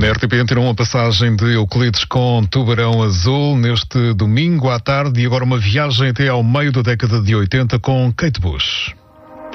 Na RTP terão uma passagem de Euclides com Tubarão Azul neste domingo à tarde e agora uma viagem até ao meio da década de 80 com Kate Bush.